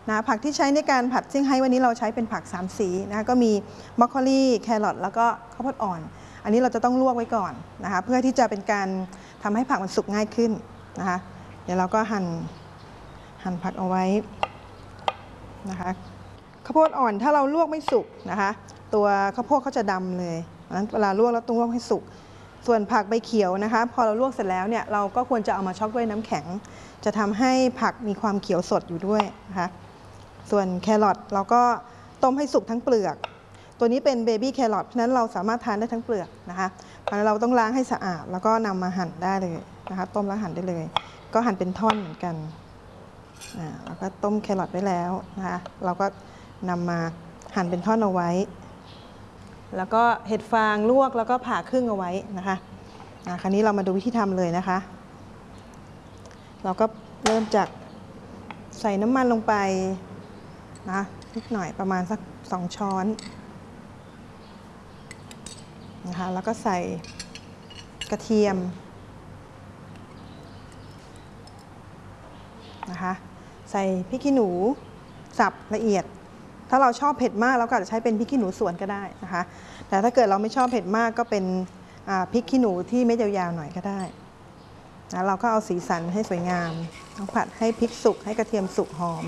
นะผักที่ใช้ในการผัดเซี่ยงไฮ้วันนี้เราใช้เป็นผัก3สีนะก็มีบรอกโคลีแครอทแล้วก็ข้าวโพดอ่อนอันนี้เราจะต้องลวกไว้ก่อนนะคะเพื่อที่จะเป็นการทำให้ผักมันสุกง่ายขึ้นนะคะเดี๋ยวเราก็หั่นผักเอาไว้นะคะข้าวโพดอ่อนถ้าเราลวกไม่สุกนะคะตัวข้าวโพดเขาจะดำเลยเพราะฉะนั้นเวลาลวกเราต้องลวกให้สุกส่วนผักใบเขียวนะคะพอเราลวกเสร็จแล้วเนี่ยเราก็ควรจะเอามาช็อกด้วยน้ำแข็งจะทำให้ผักมีความเขียวสดอยู่ด้วยนะคะส่วนแครอทเราก็ต้มให้สุกทั้งเปลือกตัวนี้เป็นเบบี้แครอทเพราะฉะนั้นเราสามารถทานได้ทั้งเปลือกนะคะเพราะฉะนั้นเราต้องล้างให้สะอาดแล้วก็นำมาหั่นได้เลยนะคะต้มแล้วหั่นได้เลยก็หั่นเป็นท่อนเหมือนกันแล้วก็ต้มแครอทไว้แล้วนะคะเราก็นำมาหั่นเป็นท่อนเอาไว้แล้วก็เห็ดฟางลวกแล้วก็ผ่าครึ่งเอาไว้นะคะคราวนี้เรามาดูวิธีทำเลยนะคะเราก็เริ่มจากใส่น้ำมันลงไปนะนิดหน่อยประมาณสัก2 ช้อนนะคะแล้วก็ใส่กระเทียมนะคะใส่พริกขี้หนูสับละเอียดถ้าเราชอบเผ็ดมากเราก็อาจจะใช้เป็นพริกขี้หนูสวนก็ได้นะคะแต่ถ้าเกิดเราไม่ชอบเผ็ดมากก็เป็นพริกขี้หนูที่เม็ดยาวๆหน่อยก็ได้นะเราก็เอาสีสันให้สวยงามต้องผัดให้พริกสุกให้กระเทียมสุกหอม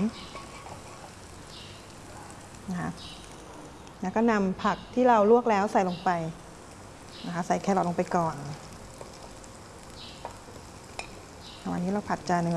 นะคะแล้วก็นำผักที่เราลวกแล้วใส่ลงไปนะคะใส่แครอทลงไปก่อนวันนี้เราผัดจานหนึ่ง